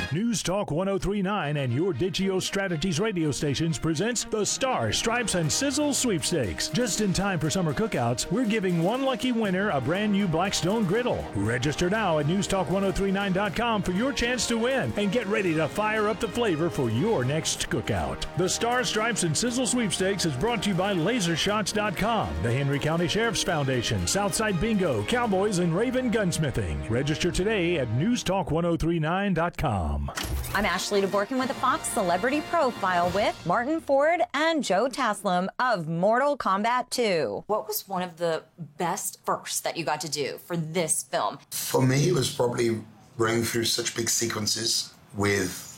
News Talk 1039 and your Digio Strategies radio stations presents the Star, Stripes, and Sizzle Sweepstakes. Just in time for summer cookouts, we're giving one lucky winner a brand new Blackstone griddle. Register now at newstalk1039.com for your chance to win and get ready to fire up the flavor for your next cookout. The Star, Stripes, and Sizzle Sweepstakes is brought to you by LaserShots.com, the Henry County Sheriff's Foundation, Southside Bingo, Cowboys, and Raven Gunsmithing. Register today at newstalk1039.com. I'm Ashley DeBorkin with a Fox Celebrity Profile with Martin Ford and Joe Taslim of Mortal Kombat 2. What was one of the best firsts that you got to do for this film? For me, it was probably running through such big sequences with